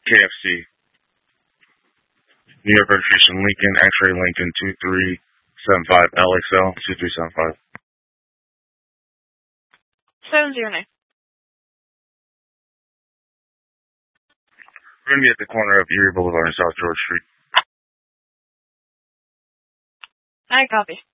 KFC. New York registration Lincoln, X-ray Lincoln 2375 LXL 2375. 709. We're going to be at the corner of Erie Boulevard and South George Street. I copy.